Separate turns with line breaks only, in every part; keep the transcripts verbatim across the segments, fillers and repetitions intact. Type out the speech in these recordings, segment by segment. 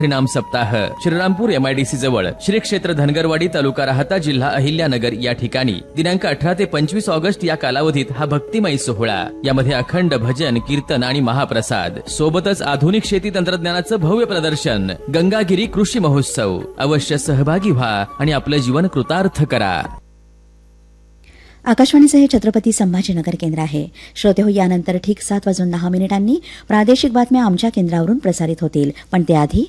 परिणाम सप्ताह श्रीरामपूर एमआयडीसी जवळ श्री क्षेत्र धनगरवाडी तालुका राहता जिल्हा अहिल्यानगर या ठिकाणी दिनांक अठरा ते पंचवीस ऑगस्ट या कालावधीत हा भक्तिमय सोहळा. यामध्ये अखंड भजन, कीर्तन आणि महाप्रसाद सोबतच आधुनिक शेती तंत्रज्ञानाचं भव्य प्रदर्शन, गंगागिरी कृषी महोत्सव. अवश्य सहभागी व्हा आणि आपलं जीवन कृतार्थ करा.
आकाशवाणीचं हे छत्रपती संभाजीनगर केंद्र आहे. श्रोते हो, यानंतर ठीक सात वाजून दहा मिनिटांनी प्रादेशिक बातम्या आमच्या केंद्रावरून प्रसारित होतील. पण त्याआधी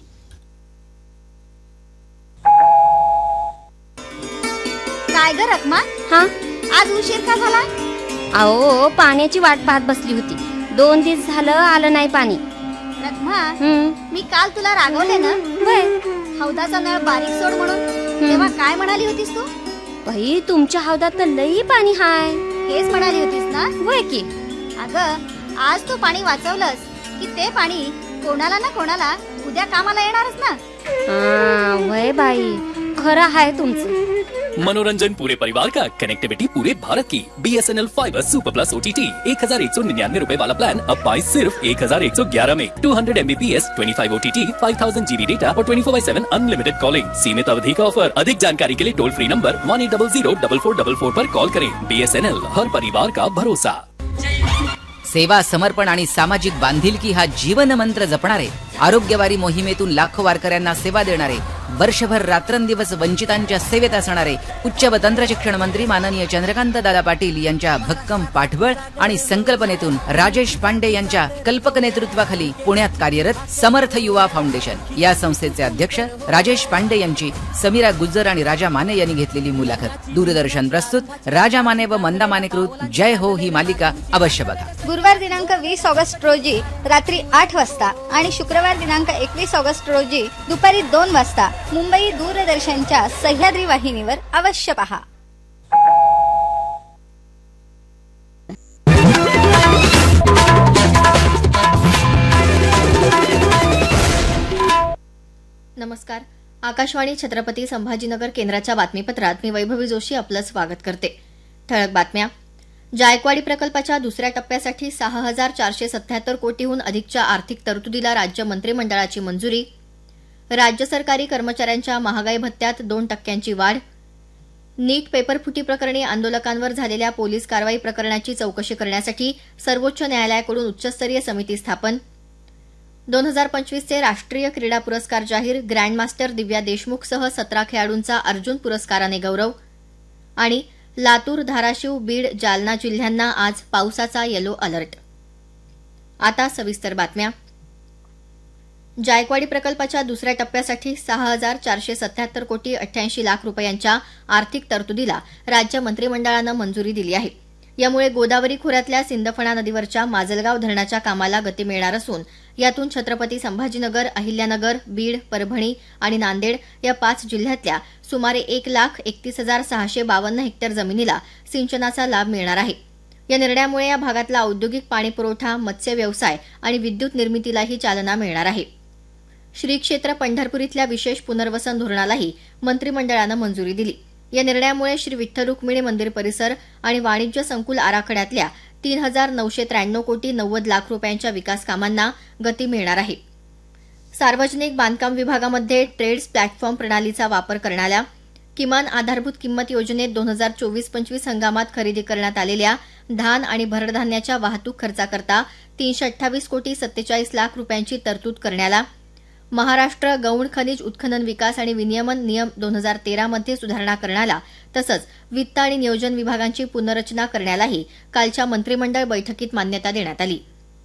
काय ग रखमा,
हा
आज उशीर का झाला?
अहो, पाण्याची वाट पाहत बसली होती. दोन दिवस झालं आलं नाही पाणी.
रखमा,
हं.
मी काल तुला रागवले ना? हौदाचा नळ बारीक सोड म्हणून. तेव्हा काय म्हणाली होतीस तू?
बाई, तुमच्या हौदात तर लई पाणी हाय.
हेच म्हणाली होतीस ना?
होय की.
अगं, आज तू पाणी वाचवलंस की ते पाणी कोणाला ना कोणाला उद्या कामाला येणारच ना.
हा, होय बाई, खरं आहे तुमचं.
मनोरंजन पूरे परिवार का, कनेक्टिविटी पूरे भारत की. BSNL fibre super plus OTT एक हजार एक सौ निन्यानवे रूपए वाला प्लान अब बाईस सिर्फ एक हजार एक सौ ग्यारह में. Two hundred Mbps, twenty five OTT, five thousand GB data और ट्वेंटी फोर बाई सेवन अनलिमिटेड कॉलिंग. सीमित अवधि का ऑफर. अधिक जानकारी के लिए toll free number one eight double Ziro double four double four पर कॉल करें. बीएसएनएल, हर परिवार का भरोसा.
सेवा, समर्पण आणि सामाजिक बांधिलकी हा जीवन मंत्र जपणारे, आरोग्यवारी मोहिमेतून लाखो वारकऱ्यांना सेवा देणारे, वर्षभर रात्रंदिवस वंचितांच्या सेवेत असणारे उच्च व तंत्र शिक्षण मंत्री माननीय चंद्रकांत दादा पाटील यांच्या भक्कम पाठबळ आणि संकल्पनेतून राजेश पांडे यांच्या कल्पक नेतृत्वाखाली पुण्यात कार्यरत समर्थ युवा फाउंडेशन या संस्थेचे अध्यक्ष राजेश पांडे यांची समीरा गुज्जर आणि राजा माने यांनी घेतलेली मुलाखत. दूरदर्शन प्रस्तुत राजा माने व मंदा मानेकृत जय हो ही मालिका अवश्य बघा.
गुरुवार दिनांक वीस ऑगस्ट रोजी रात्री आठ वाजता आणि शुक्रवार दिनांक एकवीस ऑगस्ट रोजी दुपारी दोन वाजता मुंबई दूरदर्शनच्या सह्याद्री वाहिनीवर अवश्य पहा.
नमस्कार. आकाशवाणी छत्रपती संभाजीनगर केंद्राच्या बातमीपत्रात मी वैभवी जोशी आपलं स्वागत करते. ठळक बातम्या. जायकवाडी प्रकल्पाच्या दुसऱ्या टप्प्यासाठी सहा हजार चारशे सत्याहत्तर कोटीहून अधिकच्या आर्थिक तरतुदीला राज्य मंत्रिमंडळाची मंजुरी. राज्य सरकारी कर्मचाऱ्यांच्या महागाई भत्त्यात दोन टक्क्यांची वाढ. नीट पेपरफुटी प्रकरणी आंदोलकांवर झालेल्या पोलीस कारवाई प्रकरणाची चौकशी करण्यासाठी सर्वोच्च न्यायालयाकडून उच्चस्तरीय समिती स्थापन. दोन हजार पंचवीसचे राष्ट्रीय क्रीडा पुरस्कार जाहीर. ग्रँडमास्टर दिव्या देशमुखसह सतरा खेळाडूंचा अर्जुन पुरस्काराने गौरव. आणि लातूर, धाराशिव, बीड, जालना जिल्ह्यांना आज पावसाचा येलो अलर्ट. आता सविस्तर बातम्या. जायकवाडी प्रकल्पाच्या दुसऱ्या टप्प्यासाठी सहा हजार चारशे सत्याहत्तर कोटी अठ्ठ्याऐंशी लाख रुपयांच्या आर्थिक तरतुदीला राज्य मंत्रिमंडळानं मंजुरी दिली आहे. यामुळे गोदावरी खोऱ्यातल्या सिंदफणा नदीवरच्या माजलगाव धरणाच्या कामाला गती मिळणार असून यातून छत्रपती संभाजीनगर, अहिल्यानगर, बीड, परभणी आणि नांदेड या पाच जिल्ह्यातल्या सुमारे एक लाख एकतीस हजार सहाशे बावन्न हेक्टर जमिनीला सिंचनाचा लाभ मिळणार आहे. या निर्णयामुळे या भागातला औद्योगिक पाणीपुरवठा, मत्स्य व्यवसाय आणि विद्युत निर्मितीलाही चालना मिळणार आहे. श्री क्षेत्र पंढरपूर इथल्या विशेष पुनर्वसन धोरणालाही मंत्रिमंडळानं मंजुरी दिली. या निर्णयामुळे श्री विठ्ठल रुक्मिणी मंदिर परिसर आणि वाणिज्य संकुल आराखड्यातल्या तीन हजार नऊशे त्र्याण्णव कोटी नव्वद लाख रुपयांच्या विकास कामांना गती मिळणार आहे. सार्वजनिक बांधकाम विभागामध्ये ट्रेड्स प्लॅटफॉर्म प्रणालीचा वापर करणाऱ्या किमान आधारभूत किंमत योजनेत दोन हजार चोवीस पंचवीस हंगामात खरेदी करण्यात आलेल्या धान आणि भरडधान्याच्या वाहतूक खर्चाकरता तीनशे अठ्ठावीस कोटी सत्तेचाळीस लाख रुपयांची तरतूद करण्याला, महाराष्ट्र गौण खनिज उत्खनन विकास आणि विनियमन नियम दोन हजार तेरा मध्ये सुधारणा करण्याला तसंच वित्त आणि नियोजन विभागांची पुनर्रचना करण्यालाही कालच्या मंत्रिमंडळ बैठकीत मान्यता देण्यात आली.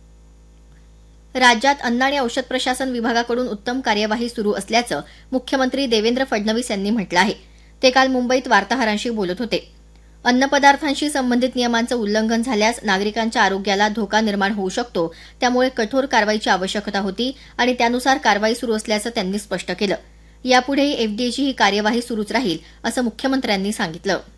राज्यात अन्न आणि औषध प्रशासन विभागाकडून उत्तम कार्यवाही सुरू असल्याचं मुख्यमंत्री देवेंद्र फडणवीस यांनी म्हटलं आहे. ते काल मुंबईत वार्ताहरांशी बोलत होते. अन्नपदार्थांशी संबंधित नियमांचं उल्लंघन झाल्यास नागरिकांच्या आरोग्याला धोका निर्माण होऊ शकतो. त्यामुळे कठोर कारवाईची आवश्यकता होती आणि त्यानुसार कारवाई सुरू असल्याचं त्यांनी स्पष्ट केलं. यापुढेही एफडीएची ही कार्यवाही सुरूच राहील असं मुख्यमंत्र्यांनी सांगितलं.